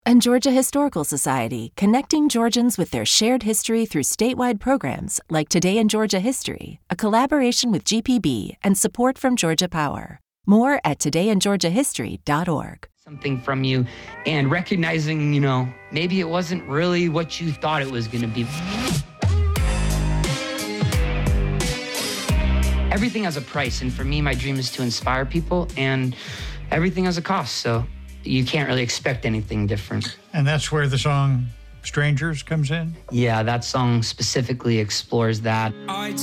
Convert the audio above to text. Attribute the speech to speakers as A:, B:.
A: And Georgia Historical Society, connecting Georgians with their shared history through statewide programs like Today in Georgia History, a collaboration with GPB and support from Georgia Power. More at todayingeorgiahistory.org.
B: Something from you and recognizing, maybe it wasn't really what you thought it was going to be. Everything has a price, and for me, my dream is to inspire people, and everything has a cost, so you can't really expect anything different.
C: And that's where the song Strangers comes in?
B: Yeah, that song specifically explores that.